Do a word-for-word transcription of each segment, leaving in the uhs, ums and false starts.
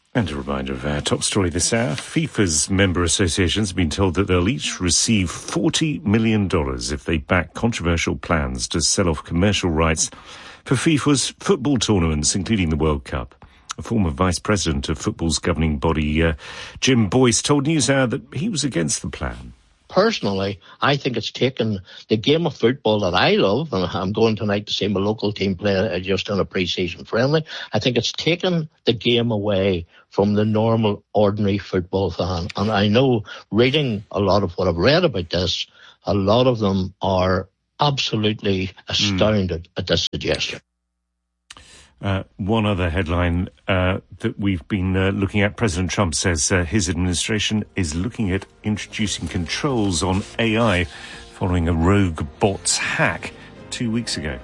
And a reminder of our top story this hour. FIFA's member associations have been told that they'll each receive forty million dollars if they back controversial plans to sell off commercial rights for FIFA's football tournaments, including the World Cup. A former vice president of football's governing body, uh, Jim Boyce, told NewsHour that he was against the plan. Personally, I think it's taken the game of football that I love, and I'm going tonight to see my local team play just in a pre-season friendly. I think it's taken the game away from the normal, ordinary football fan. And I know, reading a lot of what I've read about this, a lot of them are absolutely astounded mm. at this suggestion. Uh, one other headline uh, that we've been uh, looking at, President Trump says uh, his administration is looking at introducing controls on A I following a rogue bots hack two weeks ago.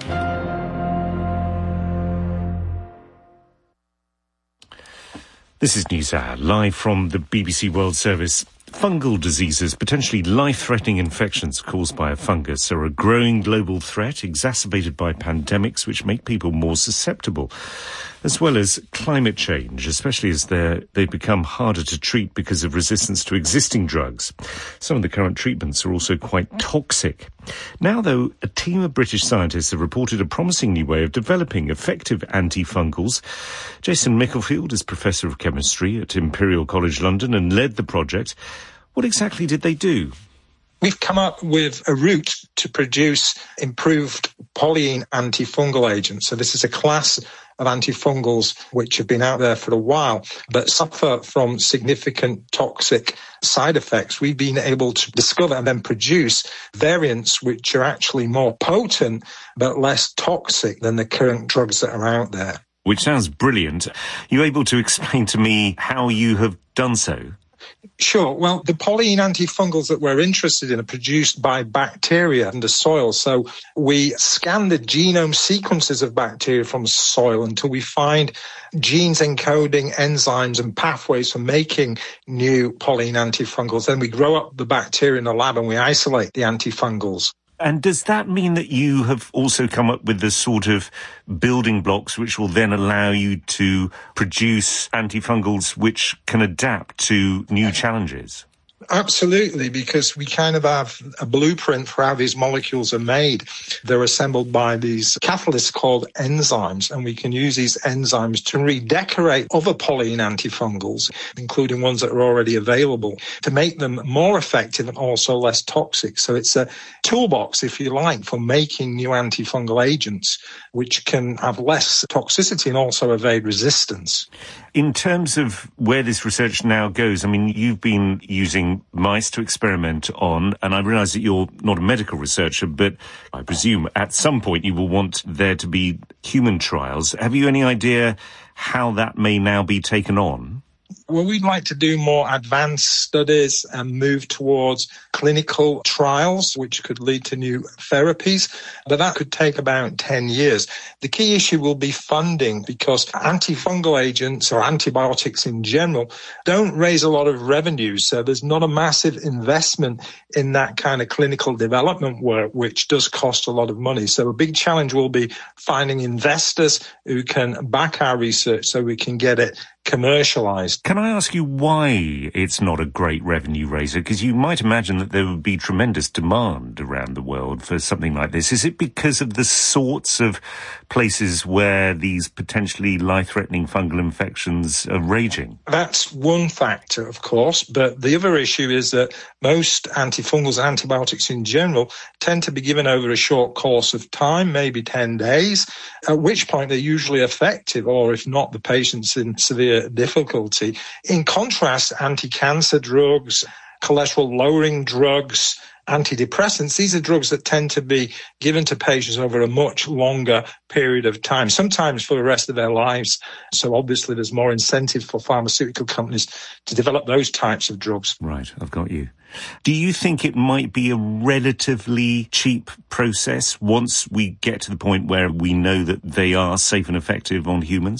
This is NewsHour, live from the B B C World Service. Fungal diseases, potentially life-threatening infections caused by a fungus, are a growing global threat exacerbated by pandemics which make people more susceptible, as well as climate change, especially as they become harder to treat because of resistance to existing drugs. Some of the current treatments are also quite toxic. Now, though, a team of British scientists have reported a promising new way of developing effective antifungals. Jason Micklefield is Professor of Chemistry at Imperial College London and led the project. What exactly did they do? We've come up with a route to produce improved polyene antifungal agents. So this is a class of antifungals which have been out there for a while but suffer from significant toxic side effects. We've been able to discover and then produce variants which are actually more potent but less toxic than the current drugs that are out there. Which sounds brilliant. Are you able to explain to me how you have done so? Sure. Well, the polyene antifungals that we're interested in are produced by bacteria in the soil. So we scan the genome sequences of bacteria from soil until we find genes encoding enzymes and pathways for making new polyene antifungals. Then we grow up the bacteria in the lab and we isolate the antifungals. And does that mean that you have also come up with the sort of building blocks which will then allow you to produce antifungals which can adapt to new challenges? Absolutely, because we kind of have a blueprint for how these molecules are made. They're assembled by these catalysts called enzymes, and we can use these enzymes to redecorate other polyene antifungals, including ones that are already available, to make them more effective and also less toxic. So it's a toolbox, if you like, for making new antifungal agents, which can have less toxicity and also evade resistance. In terms of where this research now goes, I mean, you've been using mice to experiment on, and I realise that you're not a medical researcher, but I presume at some point you will want there to be human trials. Have you any idea how that may now be taken on? Well, we'd like to do more advanced studies and move towards clinical trials, which could lead to new therapies, but that could take about ten years. The key issue will be funding, because antifungal agents or antibiotics in general don't raise a lot of revenue, so there's not a massive investment in that kind of clinical development work, which does cost a lot of money. So a big challenge will be finding investors who can back our research so we can get it commercialized. Can I ask you why it's not a great revenue raiser? Because you might imagine that there would be tremendous demand around the world for something like this. Is it because of the sorts of places where these potentially life-threatening fungal infections are raging? That's one factor, of course, but the other issue is that most antifungals and antibiotics in general tend to be given over a short course of time, maybe ten days, at which point they're usually effective, or if not, the patient's in severe difficulty. In contrast, anti-cancer drugs, cholesterol-lowering drugs, antidepressants, these are drugs that tend to be given to patients over a much longer period of time, sometimes for the rest of their lives. So obviously there's more incentive for pharmaceutical companies to develop those types of drugs. Right, I've got you. Do you think it might be a relatively cheap process once we get to the point where we know that they are safe and effective on humans?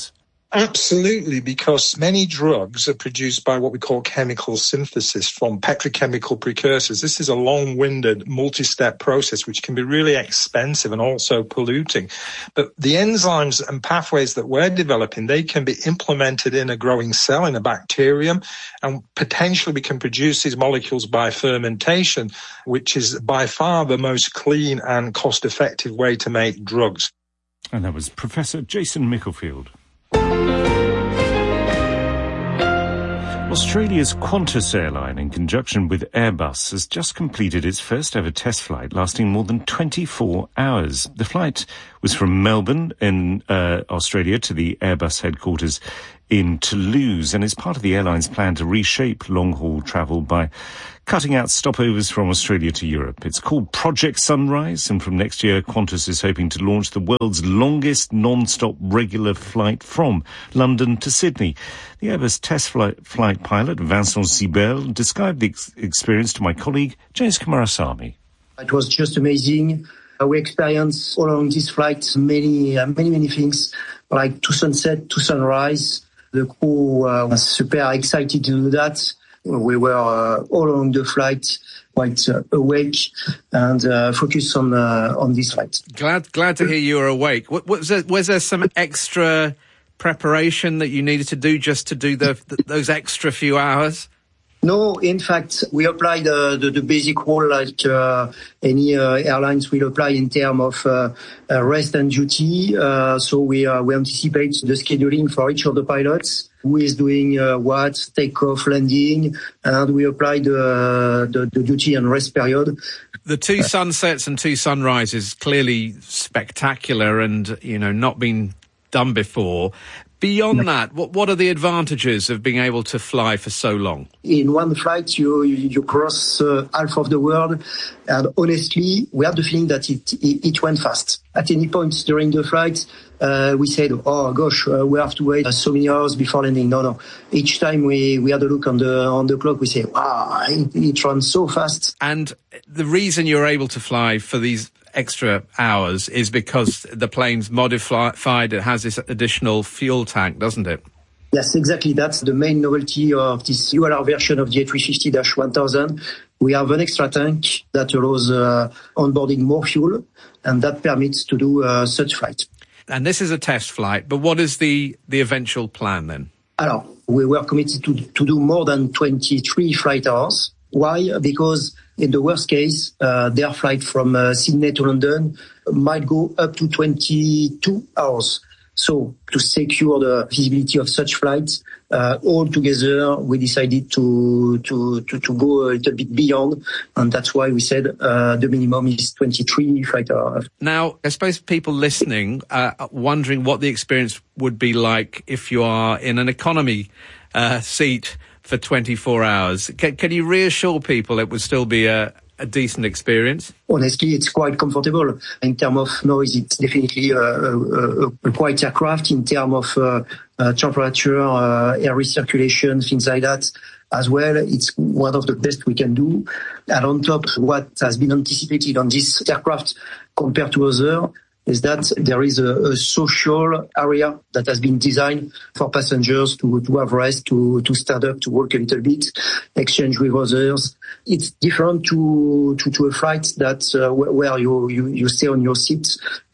Absolutely, because many drugs are produced by what we call chemical synthesis from petrochemical precursors. This is a long-winded, multi-step process which can be really expensive and also polluting. But the enzymes and pathways that we're developing, they can be implemented in a growing cell, in a bacterium, and potentially we can produce these molecules by fermentation, which is by far the most clean and cost-effective way to make drugs. And that was Professor Jason Mickelfield. Australia's Qantas airline, in conjunction with Airbus, has just completed its first ever test flight lasting more than twenty-four hours. The flight was from Melbourne in uh, Australia to the Airbus headquarters in Toulouse, and is part of the airline's plan to reshape long-haul travel by cutting out stopovers from Australia to Europe. It's called Project Sunrise, and from next year, Qantas is hoping to launch the world's longest non-stop regular flight from London to Sydney. The Airbus test flight, flight pilot, Vincent Sibel, described the ex- experience to my colleague, James Kumarasamy. It was just amazing. Uh, we experienced all along this flight many, uh, many, many things, like to sunset, to sunrise. The crew uh, was super excited to do that. We were uh, all along the flight quite uh, awake and uh, focused on uh, on this flight. Glad glad to hear you were awake. What, was, there, was there some extra preparation that you needed to do just to do the, the those extra few hours? No, in fact, we applied uh, the, the basic rule like uh, any uh, airlines will apply in terms of uh, uh, rest and duty. Uh, so we uh, we anticipate the scheduling for each of the pilots, who is doing uh, what, takeoff, landing, and we apply the, the, the duty and rest period. The two sunsets and two sunrises, clearly spectacular and, you know, not been done before. Beyond that, what what are the advantages of being able to fly for so long? In one flight, you you, you cross uh, half of the world, and honestly, we have the feeling that it it, it went fast. At any point during the flight, uh, we said, "Oh gosh, uh, we have to wait uh, so many hours before landing." No, no. Each time we we had a look on the on the clock, we say, "Wow, it, it runs so fast." And the reason you're able to fly for these extra hours is because the plane's modified, it has this additional fuel tank, doesn't it? Yes, exactly. That's the main novelty of this U L R version of the A three fifty dash one thousand. We have an extra tank that allows uh, onboarding more fuel, and that permits to do uh, such flight. And this is a test flight, but what is the, the eventual plan then? Alors, we were committed to, to do more than twenty-three flight hours. Why? Because in the worst case, uh, their flight from uh, Sydney to London might go up to twenty-two hours. So to secure the feasibility of such flights, uh, all together, we decided to, to, to, to go a little bit beyond. And that's why we said, uh, the minimum is twenty-three flight hours. Now, I suppose people listening, uh, wondering what the experience would be like if you are in an economy, uh, seat for twenty-four hours. Can, can you reassure people it would still be a, a decent experience? Honestly, it's quite comfortable. In terms of noise, it's definitely a, a, a quiet aircraft. In terms of uh, uh, temperature, uh, air recirculation, things like that as well, it's one of the best we can do. And on top, what has been anticipated on this aircraft compared to other is that there is a, a social area that has been designed for passengers to, to have rest, to, to stand up, to walk a little bit, exchange with others. It's different to, to, to a flight that, uh, where you, you, you stay on your seat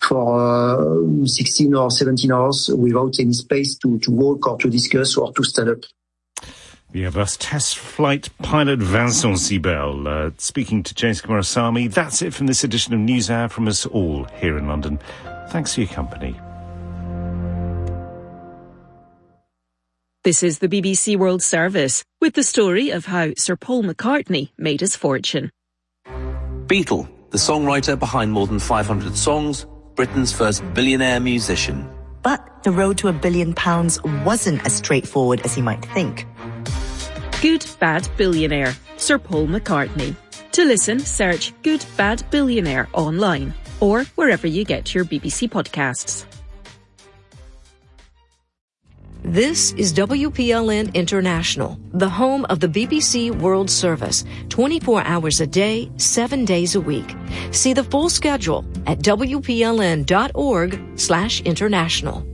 for uh, sixteen or seventeen hours without any space to, to walk or to discuss or to stand up. The Airbus test flight pilot Vincent Sibel uh, speaking to James Kumarasamy. That's it from this edition of NewsHour from us all here in London. Thanks for your company. This is the B B C World Service with the story of how Sir Paul McCartney made his fortune. Beatle, the songwriter behind more than five hundred songs, Britain's first billionaire musician. But the road to a billion pounds wasn't as straightforward as you might think. Good Bad Billionaire, Sir Paul McCartney. To listen, search Good Bad Billionaire online or wherever you get your B B C podcasts. This is W P L N International, the home of the B B C World Service, twenty-four hours a day, seven days a week. See the full schedule at W P L N dot org slash international.